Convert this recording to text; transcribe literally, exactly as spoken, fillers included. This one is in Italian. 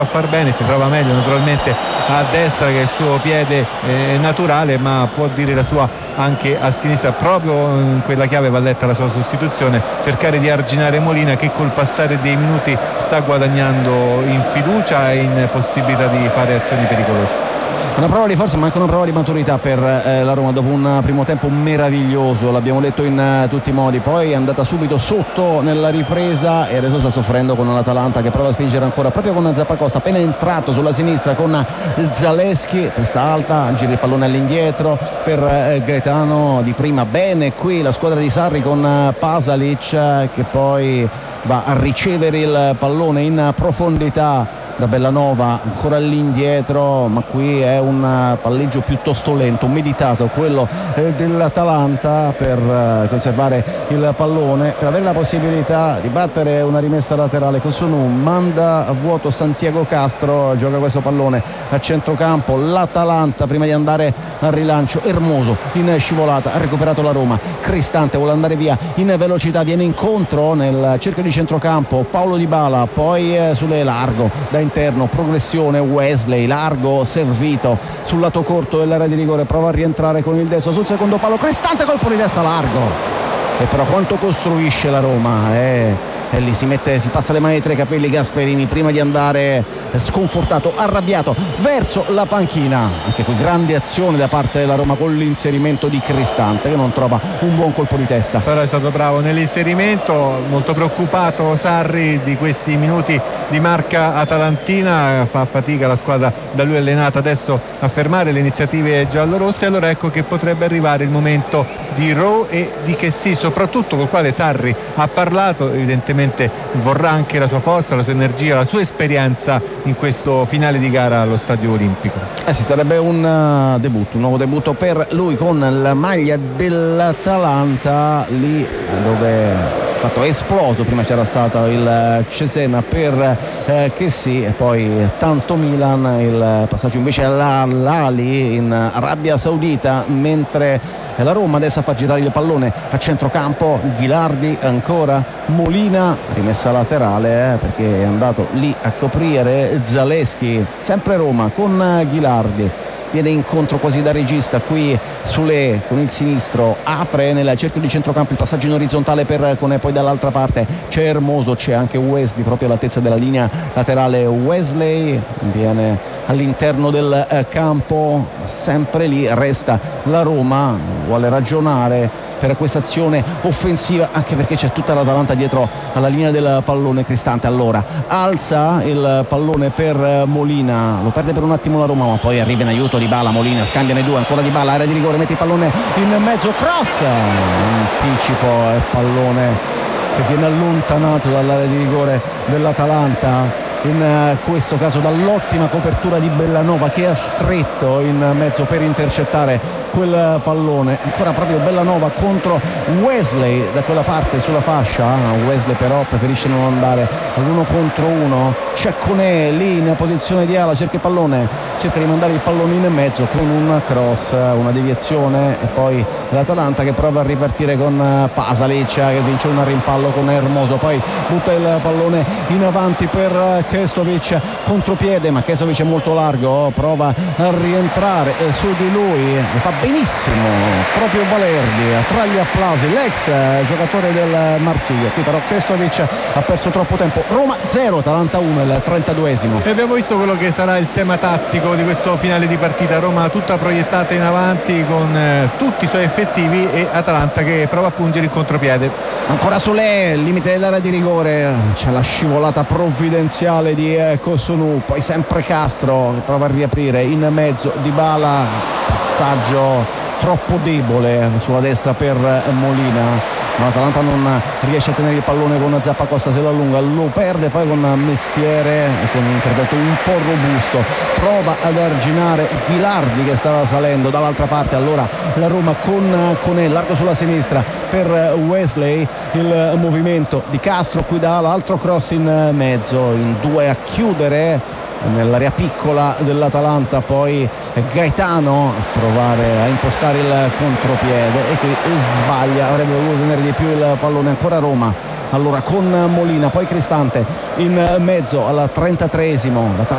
a far bene, si trova meglio naturalmente a destra che è il suo piede eh, naturale, ma può dire la sua anche a sinistra. Proprio in quella chiave va letta la sua sostituzione, cercare di arginare Molina che col passare dei minuti sta guadagnando in fiducia e in possibilità di fare azioni pericolose. Una prova di forza ma anche una prova di maturità per eh, la Roma dopo un primo tempo meraviglioso, l'abbiamo detto in uh, tutti i modi, poi è andata subito sotto nella ripresa e adesso sta soffrendo con l'Atalanta che prova a spingere ancora proprio con Zappacosta, appena entrato sulla sinistra con Zaleschi, testa alta, gira il pallone all'indietro per eh, Gaetano di prima, bene qui la squadra di Sarri con uh, Pasalic uh, che poi va a ricevere il pallone in profondità da Bellanova, ancora all'indietro, ma qui è un palleggio piuttosto lento, meditato quello eh, dell'Atalanta per eh, conservare il pallone, per avere la possibilità di battere una rimessa laterale. Kosunu manda a vuoto Santiago Castro, gioca questo pallone a centrocampo, l'Atalanta prima di andare al rilancio, Hermoso in scivolata, ha recuperato la Roma, Cristante vuole andare via in velocità, viene incontro nel cerchio di centrocampo Paulo Dybala, poi eh, sulle largo da interno, progressione Wesley, largo servito sul lato corto dell'area di rigore, prova a rientrare con il destro sul secondo palo, Cristante, colpo di testa largo, e però quanto costruisce la Roma, eh? E lì si mette, si passa le mani tra i capelli Gasperini prima di andare sconfortato, arrabbiato verso la panchina. Anche qui grande azione da parte della Roma con l'inserimento di Cristante che non trova un buon colpo di testa, però è stato bravo nell'inserimento. Molto preoccupato Sarri di questi minuti di marca atalantina, fa fatica la squadra da lui allenata adesso a fermare le iniziative giallorosse. Allora ecco che potrebbe arrivare il momento di Rowe e di Kessie, soprattutto col quale Sarri ha parlato. Evidentemente vorrà anche la sua forza, la sua energia, la sua esperienza in questo finale di gara allo Stadio Olimpico. Eh sì, sarebbe un uh, debutto, un nuovo debutto per lui con la maglia dell'Atalanta, lì dove fatto esploso, prima c'era stato il Cesena per eh, Kessie e poi tanto Milan, il passaggio invece all'Ali in Arabia Saudita, mentre la Roma adesso a far girare il pallone a centrocampo, Ghilardi ancora, Molina rimessa laterale eh, perché è andato lì a coprire Zaleschi, sempre Roma con Ghilardi, viene incontro quasi da regista qui Sule con il sinistro, apre nel cerchio di centrocampo, il passaggio in orizzontale per Koné, poi dall'altra parte c'è Hermoso, c'è anche Wesley proprio all'altezza della linea laterale. Wesley viene all'interno del eh, campo, sempre lì resta la Roma, vuole ragionare per questa azione offensiva, anche perché c'è tutta l'Atalanta dietro alla linea del pallone. Cristante allora alza il pallone per Molina, lo perde per un attimo la Roma ma poi arriva in aiuto Dybala, Molina, scambiano i due, ancora Dybala, area di rigore, mette il pallone in mezzo, cross, anticipo e pallone che viene allontanato dall'area di rigore dell'Atalanta, in questo caso dall'ottima copertura di Bellanova che ha stretto in mezzo per intercettare quel pallone. Ancora proprio Bellanova contro Wesley da quella parte sulla fascia, Wesley però preferisce non andare all'uno contro uno, c'è Koné lì in posizione di ala, cerca il pallone, cerca di mandare il pallone in mezzo con un cross, una deviazione e poi l'Atalanta che prova a ripartire con Pasalic che vince un rimpallo con Hermoso, poi butta il pallone in avanti per Kestovic, contropiede ma Kestovic è molto largo, prova a rientrare su di lui, lo fa benissimo proprio Valerdi, tra gli applausi l'ex giocatore del Marsiglia. Qui però Kestovic ha perso troppo tempo. Roma zero, Atalanta uno, il trentaduesimo. E abbiamo visto quello che sarà il tema tattico di questo finale di partita, Roma tutta proiettata in avanti con eh, tutti i suoi effettivi e Atalanta che prova a pungere il contropiede. Ancora Solé, limite dell'area di rigore, c'è la scivolata provvidenziale di eh, Kosunu, poi sempre Castro che prova a riaprire in mezzo, Dybala, passaggio troppo debole sulla destra per Molina. L'Atalanta non riesce a tenere il pallone con Zappacosta, se lo allunga, lo perde poi con Mestiere con un intervento un po' robusto, prova ad arginare Ghilardi che stava salendo dall'altra parte. Allora la Roma con Koné, largo sulla sinistra per Wesley, il movimento di Castro qui da l'altro cross in mezzo, in due a chiudere nell'area piccola dell'Atalanta, poi Gaetano a provare a impostare il contropiede e qui sbaglia, avrebbe voluto tenere di più il pallone. Ancora Roma allora con Molina, poi Cristante in mezzo al trentatreesimo, l'Atalanta